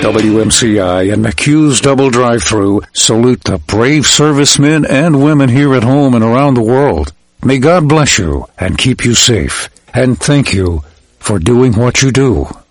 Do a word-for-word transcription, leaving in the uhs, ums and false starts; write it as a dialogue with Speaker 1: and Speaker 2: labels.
Speaker 1: W M C I and McHugh's Double Drive-Thru salute the brave servicemen and women here at home and around the world. May God bless you and keep you safe. And thank you for doing what you do.